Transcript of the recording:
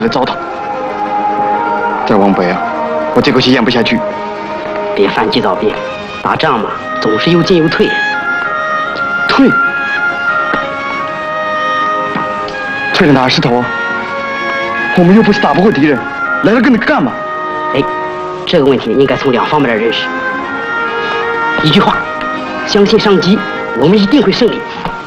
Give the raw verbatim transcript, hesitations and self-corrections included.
来糟蹋。再往北啊，我这口气咽不下去。 别犯急躁病，打仗嘛，总是有进有退。 退？退了哪是头？我们又不是打不过敌人，来了跟着干嘛？ 哎，这个问题应该从两方面来认识。一句话，相信上级，我们一定会胜利。